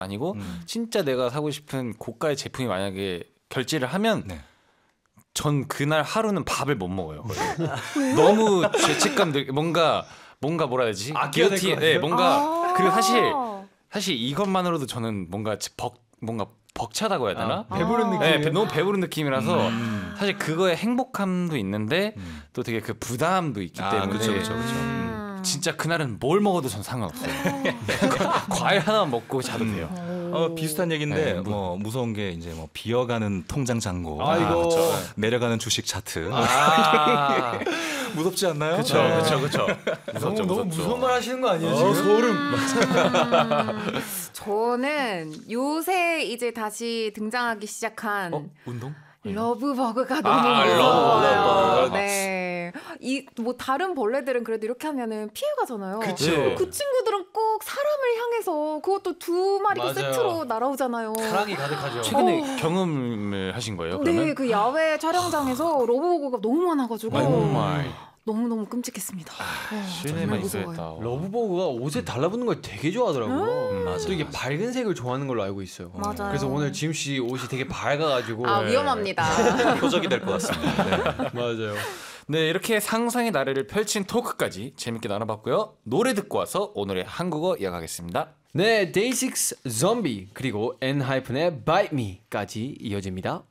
아니고 진짜 내가 사고 싶은 고가의 제품이 만약에 결제를 하면 네. 전 그날 하루는 밥을 못 먹어요. 너무 죄책감 들 뭔가 뭐라 해야 되지? 아껴야 될것 기어티- 같아요? 네, 뭔가 그리고 사실 이것만으로도 저는 뭔가 벅차다고 해야 되나? 배부른 느낌. 네, 너무 배부른 느낌이라서 사실 그거에 행복함도 있는데 또 되게 그 부담도 있기 때문에 그렇죠. 진짜 그날은 뭘 먹어도 전 상관없어요. 과일 하나 먹고 자도 돼요. 비슷한 얘기인데 네, 뭐 무서운 게 이제 뭐 비어가는 통장 잔고, 아이고. 내려가는 주식 차트. 아, 무섭지 않나요? 그렇죠. 너무 무서운 말 하시는 거 아니에요 지금? 소름. 저는 요새 이제 다시 등장하기 시작한 운동? 러브버그가 너무 러브버그. 무서워요. 네. 이 뭐 다른 벌레들은 그래도 이렇게 하면은 피해가잖아요. 그쵸. 그 친구들은 꼭 사람을 향해서 그것도 2마리가 맞아요. 세트로 날아오잖아요. 사랑이 가득하죠. 최근에 경험을 하신 거예요? 그러면? 네, 그 야외 촬영장에서 러브버그가 너무 많아가지고 오 마이. 너무너무 끔찍했습니다. 실내만 정말 있어야겠다. 러브버그가 옷에 달라붙는 걸 되게 좋아하더라고요. 맞아요. 또 이게 밝은 색을 좋아하는 걸로 알고 있어요. 맞아요. 그래서 오늘 지임 씨 옷이 되게 밝아가지고 위험합니다. 표적이 될 것 같습니다. 네. 맞아요. 네, 이렇게 상상의 나래를 펼친 토크까지 재밌게 나눠봤고요. 노래 듣고 와서 오늘의 한국어 이어가겠습니다. 네, 데이식스 좀비 그리고 엔하이픈의 Bite Me까지 이어집니다.